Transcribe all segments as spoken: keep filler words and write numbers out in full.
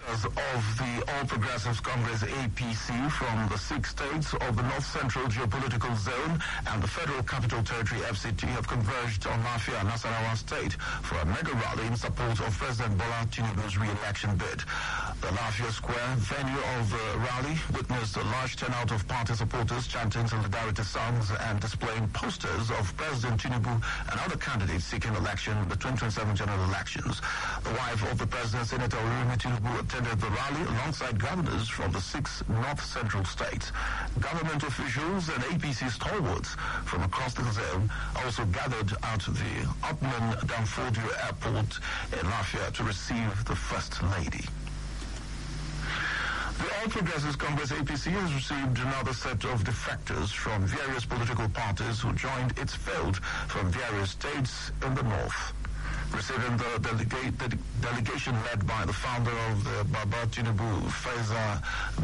Of the All Progressives Congress A P C from the six states of the North Central Geopolitical Zone and the Federal Capital Territory F C T have converged on Lafia, Nasarawa State for a mega rally in support of President Bola Tinubu's re-election bid. The Lafia Square venue of the rally witnessed a large turnout of party supporters chanting solidarity songs and displaying posters of President Tinubu and other candidates seeking election in the twenty twenty-seven general elections. The wife of the President, Senator Oluremi Tinubu, attended the rally alongside governors from the six North Central states. Government officials and A P C stalwarts from across the zone also gathered at the Otman Danfodio Airport in Lafia to receive the First Lady. The All Progressives Congress A P C has received another set of defectors from various political parties who joined its fold from various states in the north. Receiving the, delegate, the delegation led by the founder of the Baba Tinubu Faiza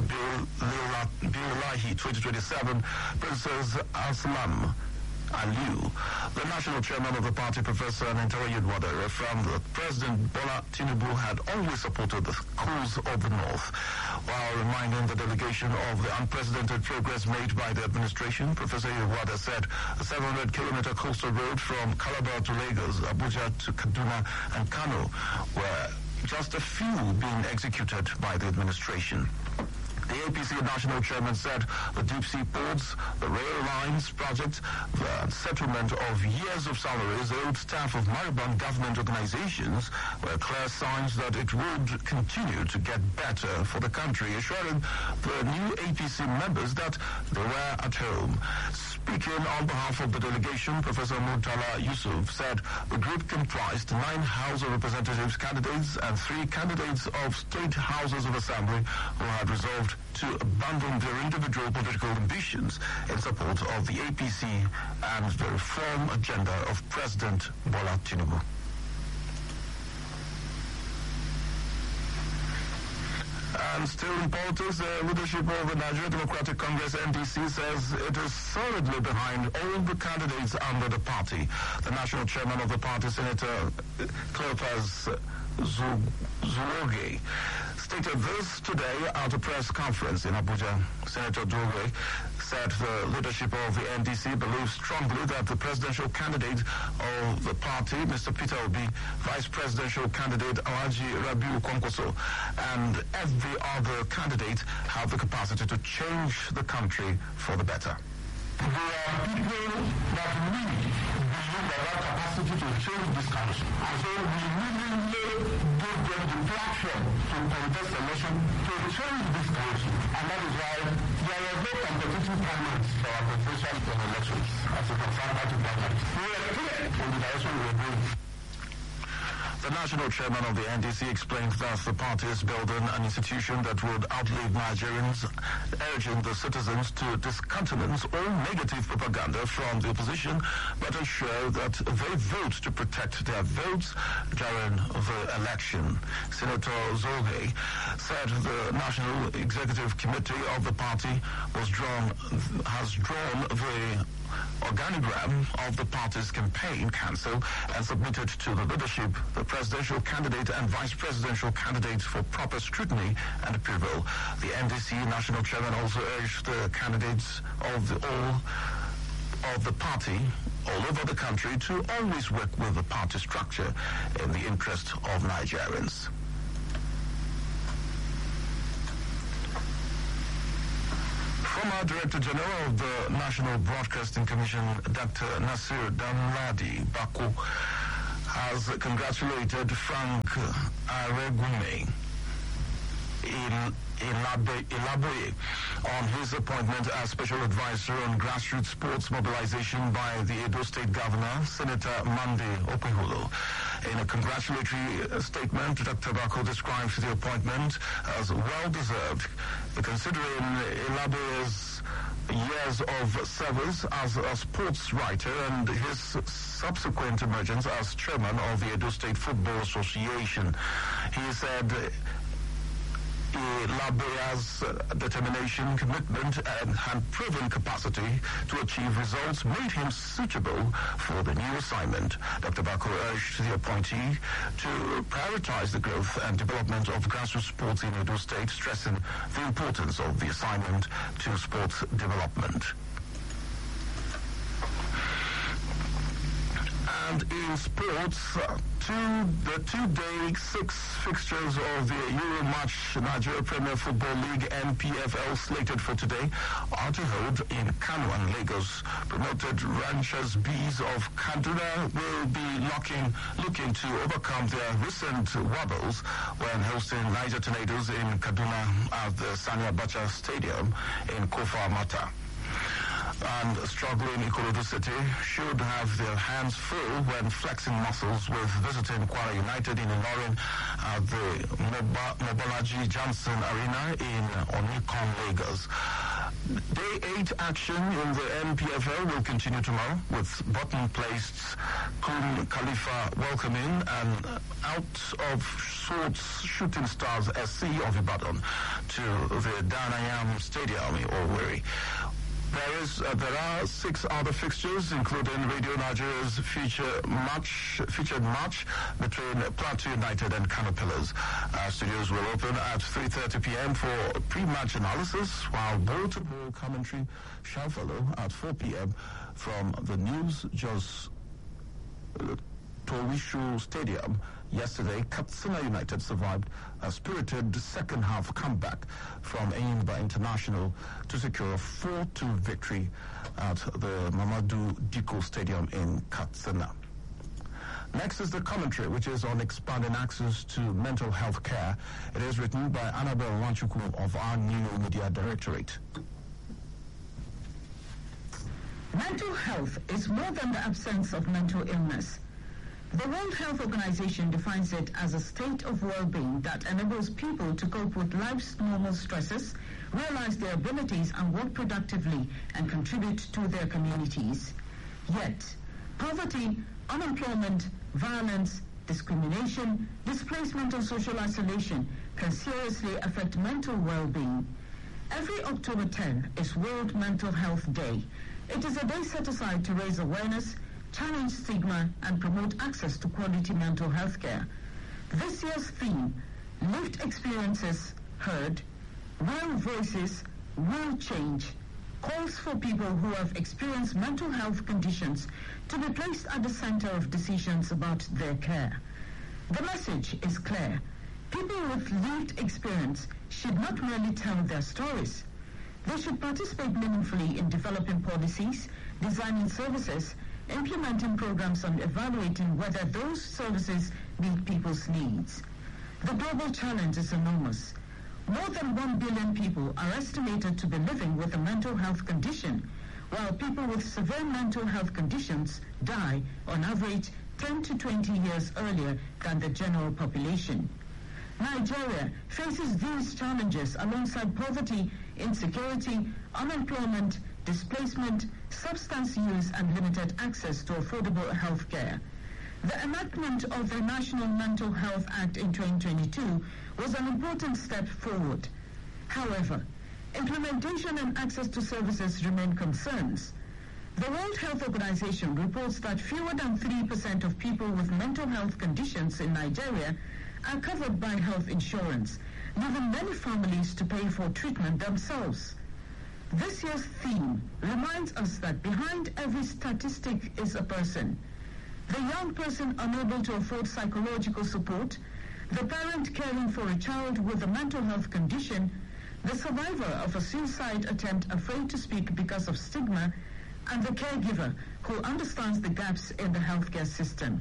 Biolahi twenty twenty-seven, Princess Aslam Aliu. The national chairman of the party, Professor Nintara Yudwada, affirmed that President Bola Tinubu had always supported the cause of the North. While reminding the delegation of the unprecedented progress made by the administration, Professor Yudwada said a seven hundred kilometer coastal road from Calabar to Lagos, Abuja to Kaduna and Kano were just a few being executed by the administration. The A P C national chairman said the deep sea ports, the rail lines project, the settlement of years of salaries owed staff of Mariband government organizations were clear signs that it would continue to get better for the country, assuring the new A P C members that they were at home. Speaking on behalf of the delegation, Professor Murtala Yusuf said the group comprised nine House of Representatives candidates and three candidates of state houses of assembly who had resolved to abandon their individual political ambitions in support of the A P C and the reform agenda of President Bola Tinubu. And still in politics, the leadership of the Nigeria Democratic Congress N D C says it is solidly behind all the candidates under the party. The national chairman of the party, Senator Cleopas Zuloge, stated this today at a press conference in Abuja. Senator Zuloge said the leadership of the N D C believes strongly that the presidential candidate of the party, Mister Peter Obi, vice presidential candidate Alhaji Rabiu Kwankwaso, and every other candidate have the capacity to change the country for the better. There are people that we believe that have capacity to change this country. And so we willingly give them the platform to contest election to change this country. And that is why there are no competitive primaries for our presidential elections as a conservative government. We are clear in the direction we are going. The national chairman of the N D C explained that the party is building an institution that would outlive Nigerians, urging the citizens to discountenance all negative propaganda from the opposition, but ensure that they vote to protect their votes during the election. Senator Zoge said the National Executive Committee of the party was drawn, has drawn the organogram of the party's campaign council and submitted to the leadership the presidential candidate and vice presidential candidate for proper scrutiny and approval. The N D C national chairman also urged the candidates of the all of the party all over the country to always work with the party structure in the interest of Nigerians. Former Director General of the National Broadcasting Commission, Doctor Nasir Danladi Bako, has congratulated Frank Aregume in Ilaboye on his appointment as Special Advisor on Grassroots Sports Mobilization by the Edo State Governor, Senator Monday Okpeholo. In a congratulatory statement, Doctor Bako describes the appointment as well-deserved, considering Ilaboye's years of service as a sports writer and his subsequent emergence as chairman of the Edo State Football Association. He said Laboya's uh, determination, commitment, and, and proven capacity to achieve results made him suitable for the new assignment. Doctor Bako urged the appointee to prioritize the growth and development of grassroots sports in Edo State, stressing the importance of the assignment to sports development. And in sports, uh, two, the two-day six fixtures of the Euro Match Nigeria Premier Football League N P F L slated for today are to hold in Kano and Lagos. Promoted Ranchers Bees of Kaduna will be looking, looking to overcome their recent wobbles when hosting Niger Tornadoes in Kaduna at the Sani Abacha Stadium in Kofa Mata. And struggling Ikorodu City should have their hands full when flexing muscles with visiting Kwara United in Ilorin at the Mobolaji Johnson Arena in Onikon, Lagos. Day eight action in the N P F L will continue tomorrow with button-placed Kun Khalifa welcoming and out of sorts Shooting Stars S C of Ibadan to the Danayam Stadium in Owerri. There is, uh, there are six other fixtures, including Radio Nigeria's feature match, featured match between Plateau United and Kano Pillars. Uh, studios will open at three thirty p.m. for pre-match analysis, while ball-to-ball commentary shall follow at four p.m. from the News Jos uh, Towishu Stadium. Yesterday, Katsina United survived a spirited second-half comeback from Enyimba International to secure a four two victory at the Mamadou Diko Stadium in Katsina. Next is the commentary, which is on expanding access to mental health care. It is written by Annabelle Wanchukwu of our new media directorate. Mental health is more than the absence of mental illness. The World Health Organization defines it as a state of well-being that enables people to cope with life's normal stresses, realize their abilities, and work productively and contribute to their communities. Yet, poverty, unemployment, violence, discrimination, displacement, and social isolation can seriously affect mental well-being. Every October tenth is World Mental Health Day. It is a day set aside to raise awareness, challenge stigma, and promote access to quality mental health care. This year's theme, Lived Experiences Heard, Real Voices, Real Change, calls for people who have experienced mental health conditions to be placed at the center of decisions about their care. The message is clear. People with lived experience should not merely tell their stories. They should participate meaningfully in developing policies, designing services, implementing programs, and evaluating whether those services meet people's needs. The global challenge is enormous. More than one billion people are estimated to be living with a mental health condition, while people with severe mental health conditions die on average ten to twenty years earlier than the general population. Nigeria faces these challenges alongside poverty, insecurity, unemployment, displacement, substance use, and limited access to affordable health care. The enactment of the National Mental Health Act in twenty twenty-two was an important step forward. However, implementation and access to services remain concerns. The World Health Organization reports that fewer than three percent of people with mental health conditions in Nigeria are covered by health insurance, leaving many families to pay for treatment themselves. This year's theme reminds us that behind every statistic is a person. The young person unable to afford psychological support, the parent caring for a child with a mental health condition, the survivor of a suicide attempt afraid to speak because of stigma, and the caregiver who understands the gaps in the healthcare system.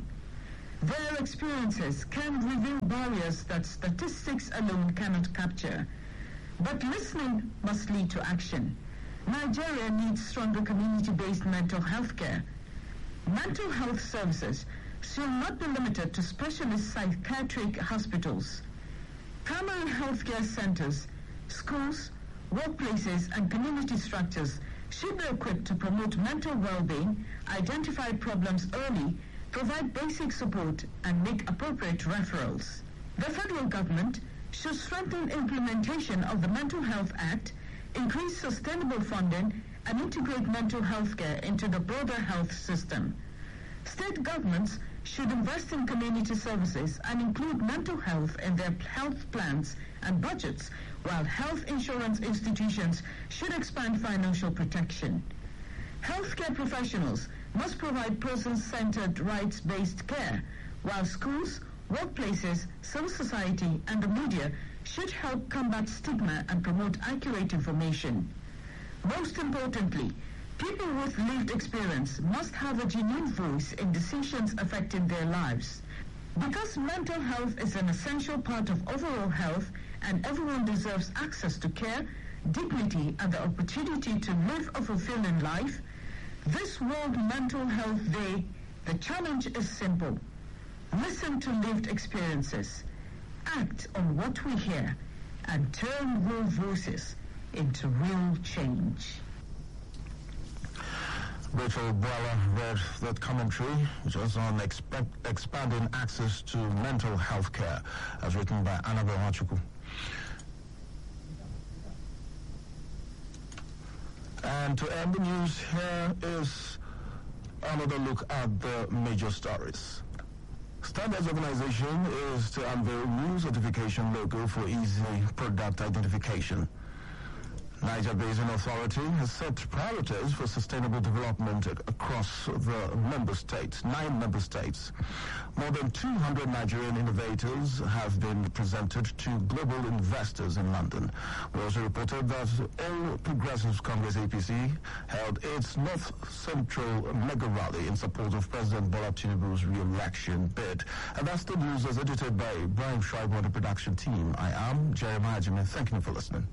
Their experiences can reveal barriers that statistics alone cannot capture. But listening must lead to action. Nigeria needs stronger community-based mental health care. Mental health services should not be limited to specialist psychiatric hospitals. Primary healthcare centers, schools, workplaces, and community structures should be equipped to promote mental well-being, identify problems early, provide basic support, and make appropriate referrals. The federal government should strengthen implementation of the Mental Health Act, increase sustainable funding, and integrate mental health care into the broader health system. State governments should invest in community services and include mental health in their health plans and budgets, while health insurance institutions should expand financial protection. Healthcare professionals must provide person-centered, rights-based care, while schools, workplaces, civil society, and the media should help combat stigma and promote accurate information. Most importantly, people with lived experience must have a genuine voice in decisions affecting their lives. Because mental health is an essential part of overall health and everyone deserves access to care, dignity, and the opportunity to live a fulfilling life, this World Mental Health Day, the challenge is simple. Listen to lived experiences, act on what we hear, and turn real voices into real change. Rachel Boala read that commentary, which was on expect, expanding access to mental health care, as written by Annabelle Hachuku. And to end the news, here is another look at the major stories. Standards Organization is to unveil new certification logo for easy product identification. Niger Basin Authority has set priorities for sustainable development across the member states, nine member states. More than two hundred Nigerian innovators have been presented to global investors in London. We also reported that All Progressives Congress A P C held its North Central mega rally in support of President Bola Tinubu's re-election bid. And that's the news as edited by Brian Schreiber on the production team. I am Jeremiah Jimmy. Thank you for listening.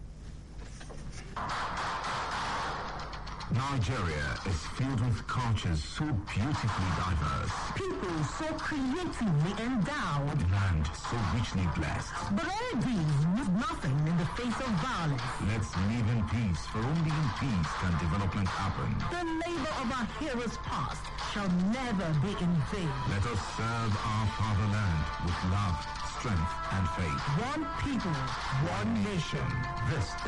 Nigeria is filled with cultures so beautifully diverse. People so creatively endowed. Land so richly blessed. But all these mean nothing in the face of violence. Let's live in peace, for only in peace can development happen. The labor of our heroes past shall never be in vain. Let us serve our fatherland with love, strength, and faith. One people, one nation. This